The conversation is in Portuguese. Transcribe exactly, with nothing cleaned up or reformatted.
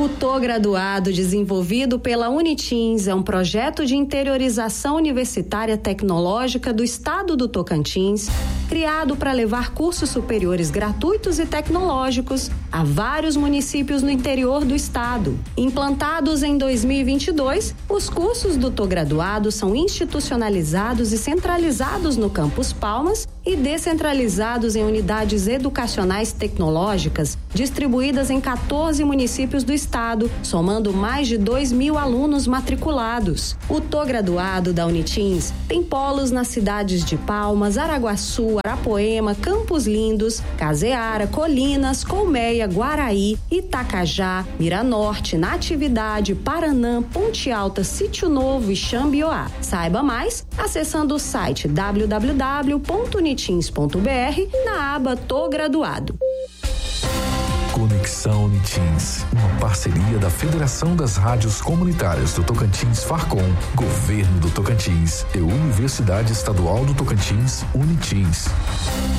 O Tô Graduado, desenvolvido pela Unitins, é um projeto de interiorização universitária tecnológica do estado do Tocantins, criado para levar cursos superiores gratuitos e tecnológicos a vários municípios no interior do estado. Implantados em dois mil e vinte e dois, os cursos do Tô Graduado são institucionalizados e centralizados no Campus Palmas e descentralizados em unidades educacionais tecnológicas distribuídas em quatorze municípios do estado, somando mais de dois mil alunos matriculados. O Tô Graduado da Unitins tem polos nas cidades de Palmas, Araguaçu, Arapoema, Campos Lindos, Caseara, Colinas, Colmeia, Guaraí, Itacajá, Miranorte, Natividade, Paranã, Ponte Alta, Sítio Novo e Xambioá. Saiba mais acessando o site w w w ponto unitins ponto b r na aba Tô Graduado. Conexão Unitins, uma parceria da Federação das Rádios Comunitárias do Tocantins Farcom, Governo do Tocantins e Universidade Estadual do Tocantins, Unitins.